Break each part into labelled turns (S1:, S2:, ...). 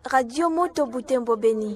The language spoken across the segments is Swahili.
S1: Radio Moto Butembo Beni.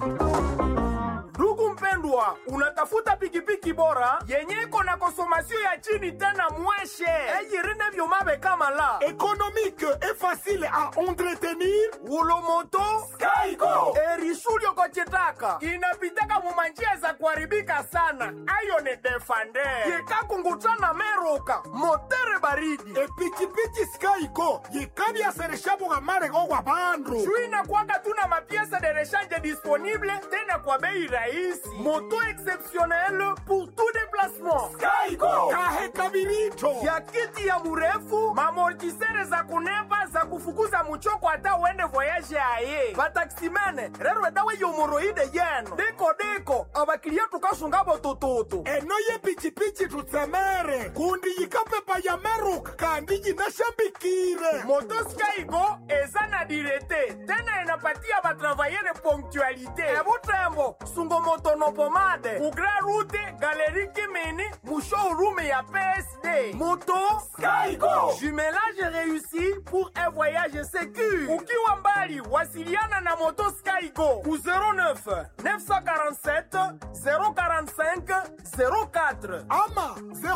S2: Ndugu mpendwa, unatafuta pikipiki bora yenye iko na konsomasyon ya chini tena mweshe. Eyirine vyomabe kama la
S3: économique et facile à entretenir.
S2: Ulomoto Skygo Erishulio kochitaka inapitaka mumanjia za kuharibika sana. Ayo ni defande yekakungutana meruka motere baridi.
S3: Pikipiki Skygo yikabi ya sereshabu wa marego wa bandu.
S2: Shuina kwaka tuna mapiesa de rechange disponible tena kwa bei rahisi. Moto exceptionnel pour tout déplacement. Skygo
S3: Kahe kabirito
S2: ya kiti ya murefu, mamortisere za kunepa za kufukuza muchoko hata uende voyage aye. Bataximene rero dawe yomoroide yeno. Deko abakilia tukasungabo tututu.
S3: eno ye pikipiki tutsemere kundi yikapepa ya meruka kandi yinashambikire.
S2: Moto Skygo ezana direte tena enapatia batravaillere ponctualité. Ebutembo sungo moto no pomade Ugra Route Galerie Kimini mu showroom ya PSD. Moto Skygo jumelage réussi pour un voyage sécur. Ukiwa mbali wasiliana na Moto Skygo ku 09 947 045 04
S3: ama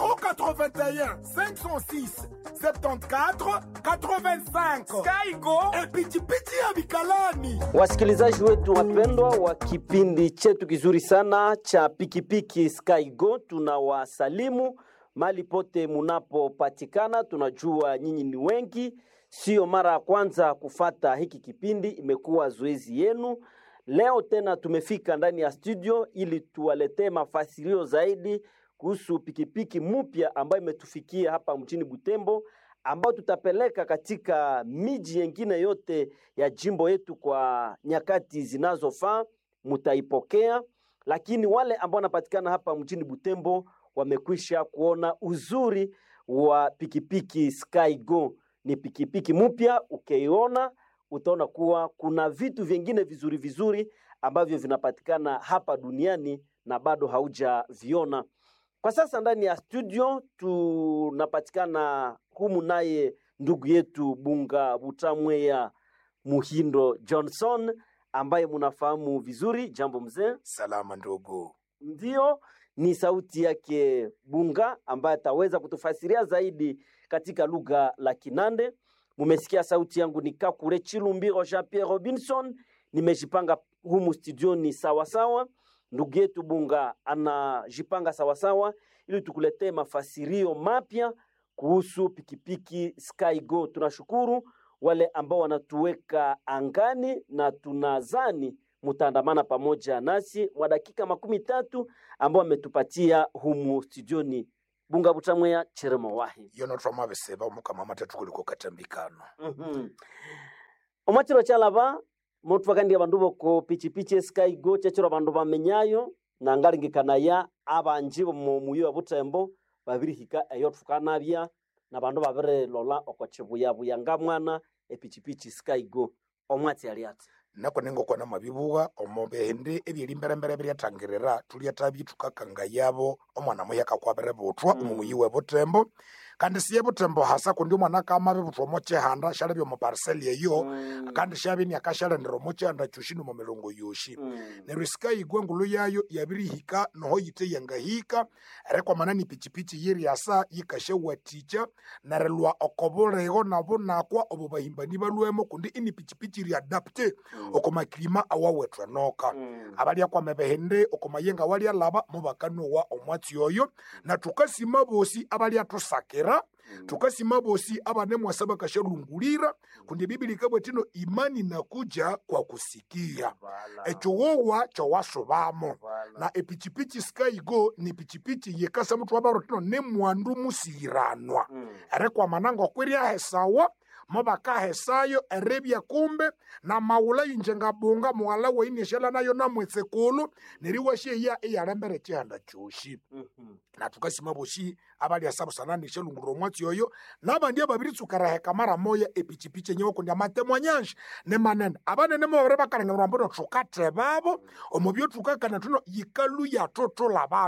S3: 081 506 74 85.
S2: Skygo
S3: Pikipiki ya Bikalani.
S4: Wasikilizaji wetu wapendwa wa kipindi chetu kizuri sana cha pikipiki Skygo, tunawasalimu mali pote munapopatikana. Tunajua nyinyi ni wengi, sio mara ya kwanza kufata hiki kipindi, imekuwa zoezi yenu. Leo tena tumefika ndani ya studio ili tuwaletee mafasirio zaidi kuhusu pikipiki mpya ambayo imetufikia hapa mjini Butembo, ambao tutapeleka katika miji yengine yote ya jimbo yetu kwa nyakati zinazofaa. Mutaipokea, lakini wale ambao wanapatikana hapa mjini Butembo wamekwisha kuona uzuri wa pikipiki Skygo. Ni pikipiki mpya, ukiiona utaona kuwa kuna vitu vingine vizuri ambavyo vinapatikana hapa duniani na bado haujaviona. Kwa sasa ndani ya studio tunapatikana humu naye ndugu yetu Bunga Butamweya Muhindo Johnson, ambaye munafahamu vizuri. Jambo mzee.
S3: Salama ndugu.
S4: Ndio, ni sauti yake Bunga ambaye ataweza kutufasiria zaidi katika lugha la Kinande. Mumesikia sauti yangu ni Kakure Chilumbiro Jean-Pierre Robinson. Nimejipanga humu studioni sawa. Ndugu yetu Bunga anajipanga sawa ili tukuletee mafasirio mapya kuhusu pikipiki Skygo. Tunashukuru wale ambao wanatuweka angani na tunazani mutaandamana pamoja nasi mwa dakika 30 ambao ametupatia humu studioni. Bunga Butamweya cheremo wahi
S3: yono twamabeseba omukama matatu kuliko katambikano.
S4: Omachiro chalaba motu wakandi abandu boko pichipichi Skygo chechiro abandu bamenyayo na ngalingikana ya abanjibo muyo Butembo babiri hika eyotukanabya na bandu babere lola okochibuya buyanga mwana epichipichi Skygo omwati aliati
S3: nako ningo kwa na mabibuwa omobehende ebyelimbere byatangirira tulyatabi tukakanga yabo omwana muhyaka kwabere botwa umuyiwe Butembo kandi siye Butembo hasa kundi mwana kama bebutwa moche handa shale byo mu parcel yeyo kandi shabi ni akashale ndiro moche handa chushinu mu milongo yoshi ne Skygo ngulu yayo yabiri hika noho yite yanga hika rekwa manani pichipichi yiri asa yikashe waticha narelwa okobolego nabo nakwa obubahimbani balwemo kundi ini pichipichi ri adapte okoma klima awawetwa noka abalia kwa mebehende okoma yenga walia laba mubakano wa omwati yoyo na tukasima bosi abalia tusakira tukasima bosi abane mwasaba kasherungulira kundi Biblia kabwetino imani na kuja kwa kusikia echowowa chowasobamo na epichipichi Skygo ni pichipichi yekasa mtu wabarotino ne mwandu musiranwa erekwa manango kwiria hesawa mabaka hesayo erebya kumbe na maula injenga bunga mwala wa inishela nayo na mwetsekulu niriwashe ya eyarembere chanda chushi na tukasima boshi abali asabu sanani shelunguro mwati yoyo nabandi ababiri tsukara kamara moya epichipiche nyewo kundi amatemwanyanshi ne manene abane ne mawere bakarenga rambo tukate babo omobyo tukakana tuno yikalu ya toto labandu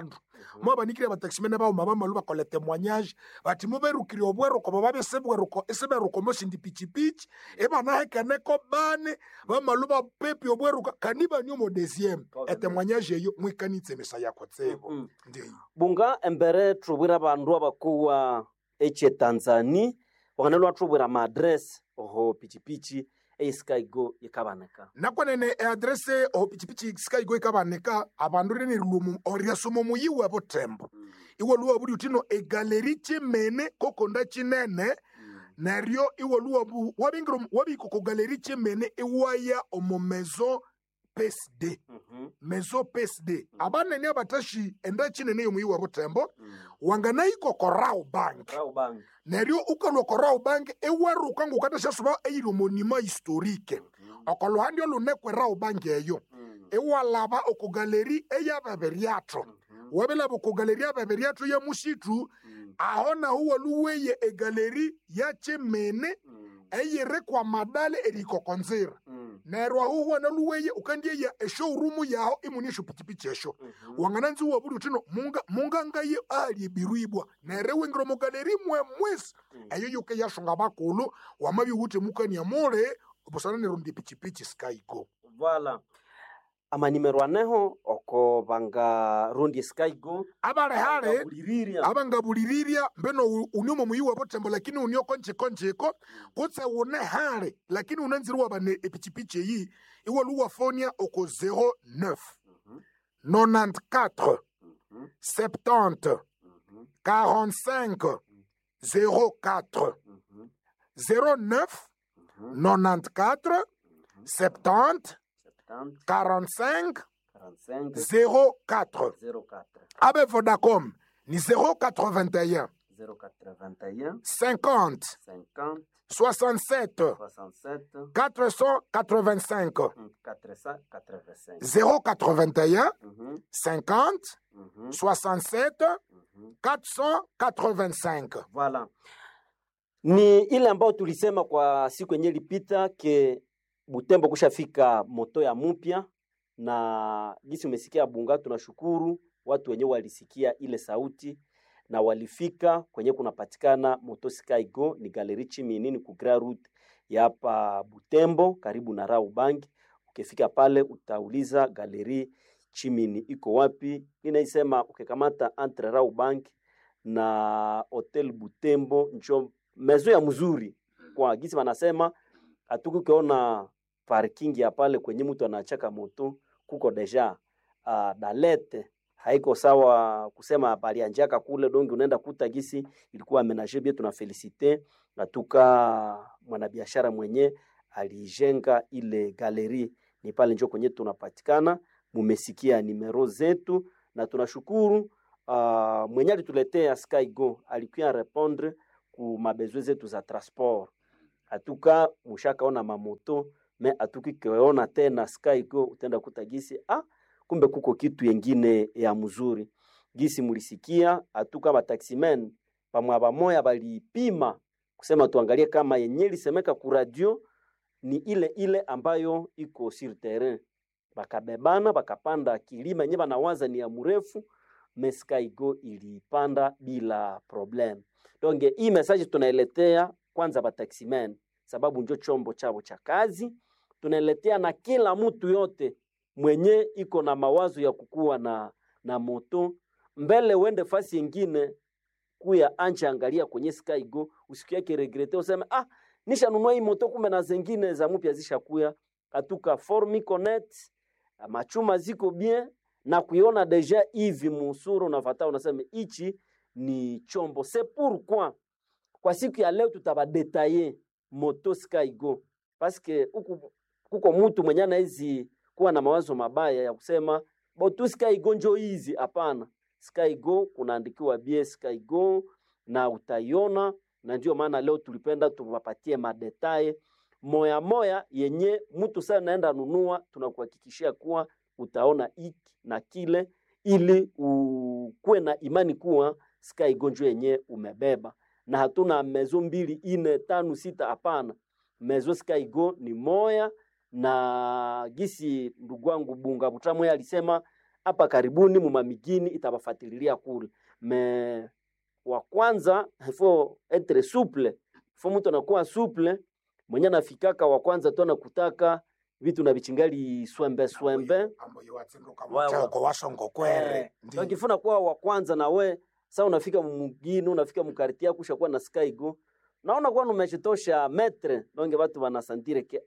S3: mo banikire bataximene ba mama maluba ko le témoignage bati mo berukiri obwero ko babe sebweruko eseberuko mo sindi pichipichi e bana hekane ko bane ba maluba pepi obweruko kaniba nyo mo deuxième et témoignage yo mwikanitse mesa yako tsebo ndi
S4: bunga embere trubira bandu abakuwa eche Tanzania wanelwa trubira ma address oho pichipichi Skygo ikabaneka
S3: nakwanene adresse oho pichipichi Skygo ikabaneka abandu rene lumu oriasumo muyiwe botembo iwo luwa buri utino egaleri chimene kokonda chinene naryo iwo luwa bu wabingiro wabiko ko galeri chimene iwaya omo maison PSD maison PSD abanene abatashi enda chinene yo muyiwe botembo wangana iko korao bank neryo ukalo korao bank ewaruka ngokatasha suba eyiro monima historique okolo handio lunekwe rao bank eyo ewalaba okugaleri eyababeriato wabela bokugaleri ababeriato ya mushitu ahona huwa luweye egaleri ya chemene eyere kwa madale eriko konzira nerwa huwa na luweye ukandie ya showroom yaho imunisho pichipichi esho wangananzi huwa buri utino munga ngaye ali biruibwa nerewe ngro mu galeri mwes ayo yuke yashonga bakulu wamabi wuti mukani amore obosana ne rundi pichipichi Skygo
S4: voilà ama nimero aneho oko banga rundi Skygo
S3: abale hale abanga buliriria mbeno unyomo muyiwa botembo lakini unyo koncheko kutse une hale lakini unanzirwa bane epichipichi yi iwo luwa fonia oko 09 94 70 45 04 09 94 70 45 04 Abe Vodacom ni 081 50 67 485 081 50 67 485
S4: Voilà. Ni ile ambao tulisema kwa siku yenye ilipita ke Butembo kushafika moto ya mpya na gisi umesikia bunga, tunashukuru watu wenyewe walisikia ile sauti na walifika kwenye kunapatikana moto Skygo ni galeri chimini ni ku Grand Route ya hapa Butembo karibu na Raubangi. Ukifika pale utauliza galeri chimini iko wapi. Ninaisema ukikamata entre Raubangi na Hotel Butembo njo mezo ya mzuri kwa gisi wanasema atukukiona parking ya pale kwenye mtu anachaka moto kuko deja dalete haiko sawa kusema bali anjaka kule dongi unaenda kuta gisi ilikuwa amenaje bia. Tuna felicite natuka mwanabiashara mwenye alijenga ile galeri ni pale njo kwenye tunapatikana. Mumesikia nimero zetu na tunashukuru mwenye alituletea Skygo alikuwa répondre ku mabezwe zetu za transport. Atuka mushakaona mamoto me atukikiona tena Skygo utenda kutagisi kumbe kuko kitu yengine ya mzuri. Gisi mulisikia atuka ba taximen pamwa bamoya balipima kusema tuangalie kama yenye lisemeka ku radio ni ile ambayo iko sur terrain. Bakabebana bakapanda kilima yenye banawaza ni ya mrefu, me Skygo ilipanda bila problem. Donge hii message tunailetea kwanza ba taximen sababu njo chombo chabo cha kazi. Tunaletea na kila mtu yote mwenye iko na mawazo ya kukua na moto mbele wende fasi nyingine kuya ancha angalia kwenye Skygo usiku yake regrete useme nisha nunua hii moto kumbe na zingine za mpya zishakuya. Atuka formi connect machuma ziko bien na kuiona deja hivi musuru unafata unasema ichi ni chombo. C'est pourquoi kwa siku ya leo tutabadetailler moto Skygo parce que kuko mtu mwenye anaizi kuwa na mawazo mabaya ya kusema botu Skygo njo hizi. Hapana, Skygo kunaandikiwa bie Skygo na utaiona, na ndio maana leo tulipenda tuwapatie madetail moya yenye mtu sana naenda nunua. Tunakuhakikishia kuwa utaona hiki na kile ili ukuwe na imani kuwa Skygo njo yenye umebeba. Na hatuna mezo 2, 4, 5, 6 hapana. Mezo Skygo ni moya na gisi ndugu wangu Bunga Butamwe alisema hapa karibuni mumamigini itabafatililia kule. Me wa kwanza ifo etre souple, ifo mtu anakuwa souple, mwenye nafikaka wa kwanza tu anakutaka vitu na bichingali swembe
S3: ambayo watsinduka mchao kwa wasongo kwere.
S4: Ndio kifuna kuwa wa kwanza na we sasa unafika mugini, unafika mukartia kusha kuwa na Skygo. Naona kwa numechitosha metre, donge watu wanasantire ke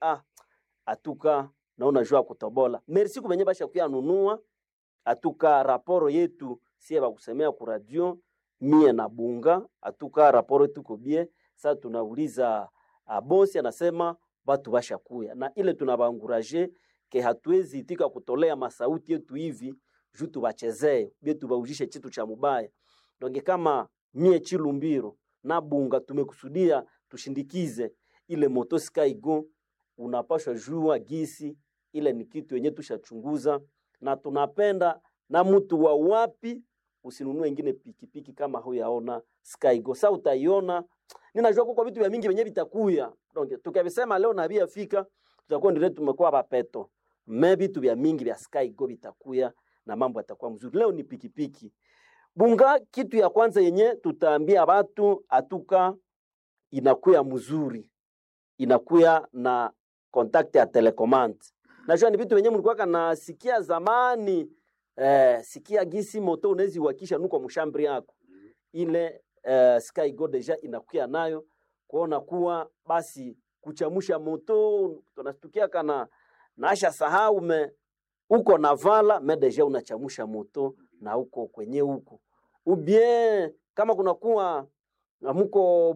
S4: atuka naona jua kutobola. Merci kubenye basha kuya nunua atuka raporo yetu sie bakusemea ku radio mie na bunga atuka raporo tuko bie. Sasa tunauliza bosi anasema watu basha kuya na ile tunabanguraje ke hatuwezi itika kutolea masauti yetu hivi jutu bachezee betu baujishe chitu cha mubaya. Donge kama mie Chilumbiro na bunga tumekusudia tushindikize ile moto Skygo, unapashwa jua gisi ile ni kitu yenye tushachunguza na tunapenda na mtu wa wapi usinunue ingine pikipiki kama huyaona Skygo. Sasa utaiona ninajua kwa vitu vya mingi venye vitakuya. Donc tukabisema leo na bia fika tutakuwa ndio tumekuwa bapeto. Maybe vitu vya mingi vya Skygo vitakuya na mambo yatakuwa mzuri. Leo ni pikipiki. Bunga kitu ya kwanza yenye tutaambia watu atuka inakuya mzuri. Inakuya na contact ya telecommand. Najua ni vitu wenye mlikuwa kana sikia zamani sikia gisi moto unawezi wakisha nuko mshambri yako. Ile Skygo deja inakuya nayo kuona kuwa basi kuchamusha moto tunastukia kana naasha sahau uko na vala deja unachamusha moto na uko kwenye huko. Ubien kama kuna kuwa muko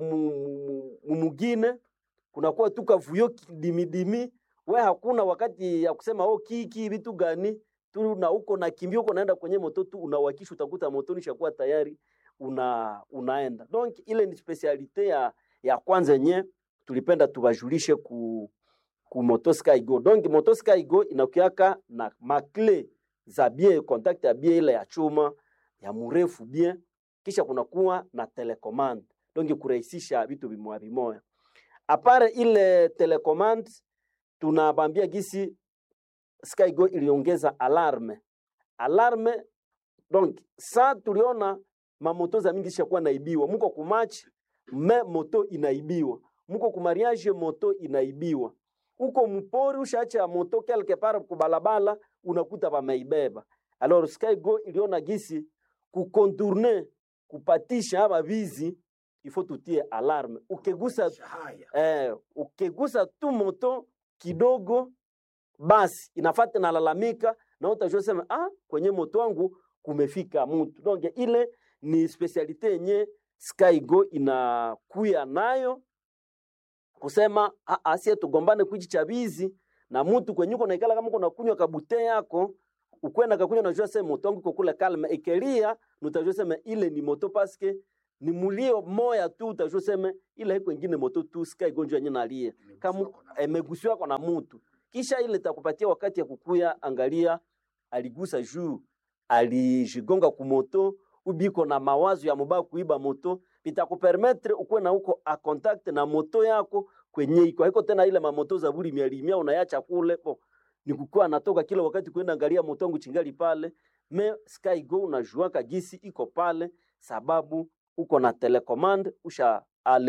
S4: mumugine kuna kuwa tuka vuyo dimidimi we hakuna wakati ya kusema kiki vitu gani tu na uko na kimbio uko naenda kwenye moto tu unawakisha utakuta moto nishakuwa tayari unaenda. Donc ile ni specialite ya kwanza yenye tulipenda tubajulishe ku moto Skygo. Donc moto Skygo inakuaka na makle za bien contact ya bien ile ya chuma ya mrefu bien kisha kuna kuwa na telecommand. Donc kurahisisha vitu vimoja. Apare ile telecommand tunabambia gisi Skygo iliongeza alarme. Donc sa tuliona mamoto za mingi zishakuwa naibiwa. Muko kumatch moto inaibiwa. Muko kumariage moto inaibiwa. Uko mpori ushaacha moto quelque part kubalabala unakuta bameibeba. Alors Skygo iliona gisi kucontourner kupatisha haba vizi ifo tutie alarme. Ukegusa tu moto kidogo basi inafuata na lalamika na utajua sema kwenye moto wangu kumefika mtu. Donc ile ni specialite yenye Skygo inakuya nayo kusema asie tugombane kuichi chabizi na mtu kwenye uko naikala kama uko nakunywa kabute yako ukwenda kakunywa najua sema moto wangu uko kule kalma ekelia utajua sema ile ni moto paske ni mulio moya tu utajua sema ile iko nyingine moto tu Skygo ndio yenye nalia kama emegusiwa kwa na mtu kisha ile takupatia wakati ya kukuya angalia aligusa juu alijigonga kumoto ubiko na mawazo ya mubaya kuiba moto bitakupermettre ukwe na uko a contact na moto yako kwenye iko haiko tena ile mamoto za buri mialimia unayacha kule ni kukua natoka kila wakati kwenda angalia moto wangu chingali pale. Skygo unajua kagisi iko pale sababu uko na telecommand usha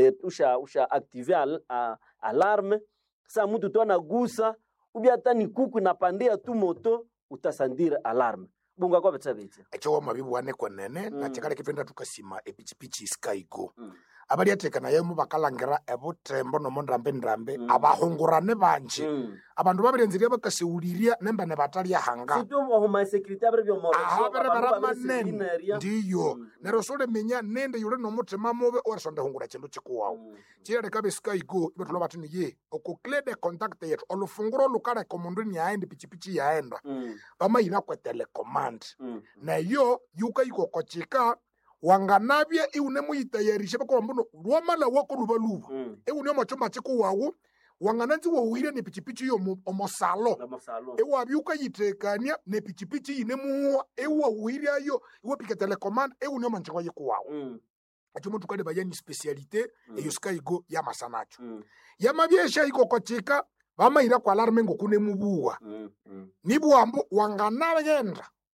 S4: active alarme. Sasa mtu tu anagusa ubi hata ni kuku inapandia tu moto utasandira alarme. Bunga kwa betabete
S3: echo mabibu wane konene na chakale kipenda tukasima epichipichi Skygo abali atekana yemu bakalangira ebutembo no ndrambe abahungurane banje abandu babirenziria bakaseuliria nemba ne batalia hanga
S4: situ homa security abere
S3: baramane ndiyo nerosole menya nende yule no mutima mobe orsonde hungura chendo chikuwao chire kabe Skygo ibetlo batini ye okuklede contact yetu olufunguro lukare komundu ni aende pichipichi yaenda bama ina kwa telecommand na yo yuka iko kochika wanganabye iune muyitayarishe bako mbuno rwamala wako rubaluba iune amachoma chiko wawo wangananzi wo uire ne pichipichi yo omosalo ewa byuka yitekania ne pichipichi ine muwa ewa uire ayo iwo pika telecommand iune amanchiko yiko wawo achomo tukade bayani specialite eyo Skygo ya masanacho ya mabyesha iko kochika bama ira kwa alarme ngokune mubuwa nibu ambo wanganabye yenda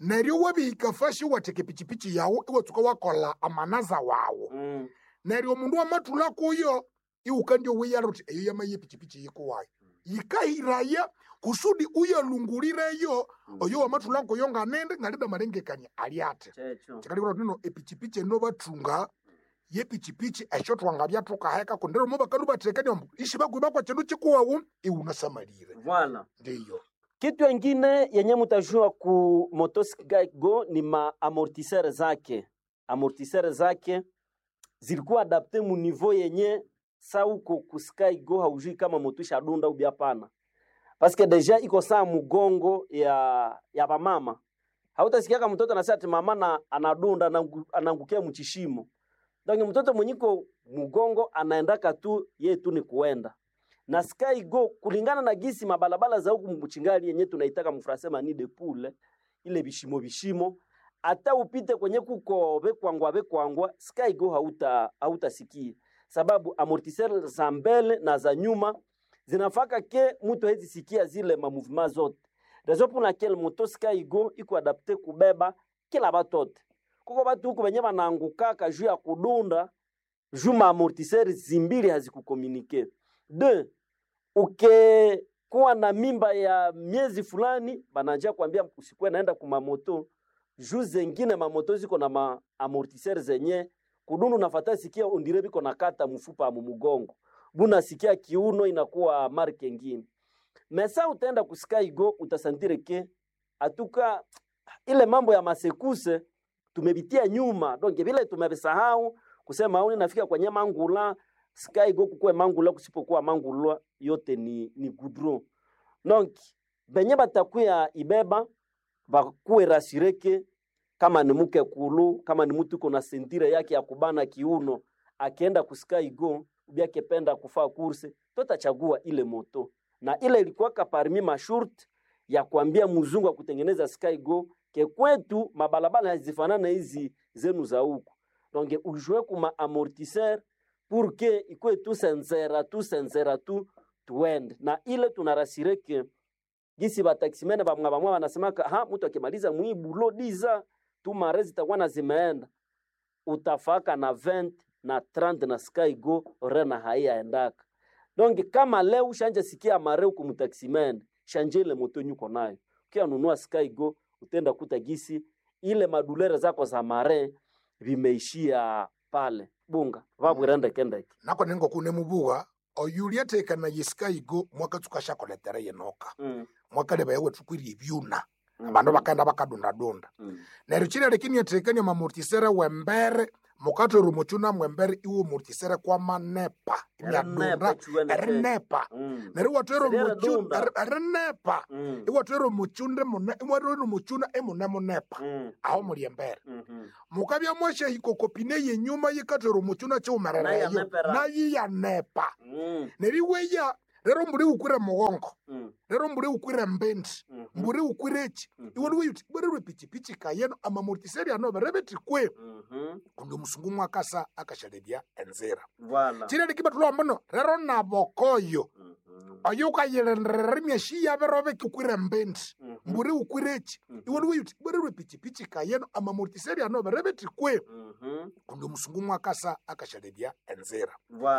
S3: neryo wabihika fashi wateke pichipichi yawo iwatsuka wakola amanaza wawo neryo mundu wamathula kuyo iwukandio wiyala uthi eyo yamaye pichipichi yikuwayo yikahiraya kusudi uyalungulireyo oyo wamathula kuyo nganende ngalida malengekania aliate chikalikura tino epichipichi eno bathunga yepichipichi esho twangabya tukaheka kundero mo bakalu batekania ishi bagwiba kwa chindu chikuwawu iwunasamalire
S4: Voilà.
S3: ndiyo.
S4: Kitu ingine yenye mutajua ku motosikaigo ni amortisseur zake. Amortisseur zake zilikuwa adapte mu niveau yenye sa uko kuskaigo haujui kama motusha dunda ubi hapana. Parce que deja iko saa mugongo ya bamama. Hautasikia kama mtoto anasema ati mama na anadunda anangukia mchishimo. Donc mtoto mwenyiko mugongo anaendaka tu yeye tu ni kuenda. Na Skygo kulingana na gisi mabalabala za huku mbuchingali yenye tunaitaka mfrasema ni de poule ile bishimo hata upite kwenye kuko bekwangwa Skygo hautasikia sababu amortisseur za mbele na za nyuma zinafaka ke mtu hezi sikia zile ma mouvement zote raison pour laquelle moto Skygo iko adapté kubeba kila batote kuko batu huko benye banaanguka juu ya kudunda juma amortisseur zimbili hazikukomunike. De kuwa na mimba ya miezi fulani bananja kuambia usikuwe naenda kumamoto juu zengine mamoto ziko na amortisseur zenye kudundu nafata sikia ondire biko nakata mfupa mu mugongo buna sikia kiuno inakuwa marke ngine mesa utaenda kuskaigo utasantire ke atuka ile mambo ya masekuse tumebitia nyuma donc vile tumebisahau kusema au nafika kwenye mangula Skygo kukwe mangula kusipokuwa mangulwa yote ni goudron. Donc benye batakuya ibeba bakuwe rasireke kama ni mke kulu kama ni mtu kuna sentire yake ya kubana kiuno akienda kuskaigo ubiake penda kufaa kurse tutachagua ile moto. Na ile ilikuwa parmi mashurt ya kuambia mzungu wa kutengeneza Skygo ke kwetu mabalabala hazifanana hizi zenu za huko. Donc ujue kuma amortisseur pour que ikwe tu senzera tu tuende na ile tunarasire ke gisi bataximene bamwa wanasemaka ha mtu akimaliza mwibulo diza tu marezi takuwa na zimeenda utafaka na 20 na 30 na Skygo rena haiaendaka. Donc kama leo ushanje sikia mareu kumtaximene shanje ile moto nyuko nayo kia nunua Skygo utenda kuta gisi ile madulere zako za mare vimeishia pale bunga vabwiranda kendeke
S3: nako ningo kune mubuga oyulia teka na Skygo mwaka tukasha koletera yenoka mwaka leba yewe tukwiri ibyuna abantu bakanda bakadunda nero chile lekini yatekanya mamortisera wembere mukato rumuchuna mwembere iwo mortisera kwa manepa imyadunda ernepa nero watero muchuna ernepa iwo twero muchunde mona iwo muchuna emunepa aho muri embere mukabya mwashe hikokopine yenyuma yikatero muchuna cyo marara na yiyanepa neriweya rero mburi ukure mugongo rero mburi ukure mbendi mburi ukurechi iwo wiyuti bwerwe pichipichi kayeno amamortiseri ano berebeti kwe kundo musungu mwakasa akashalebya enzera chile likiba tulombono rero nabokoyo ayuka yelenreremya shiya berobe kukure mbendi mburi ukurechi iwo wiyuti bwerwe pichipichi kayeno amamortiseri ano berebeti kwe kundo musungu mwakasa akashalebya enzera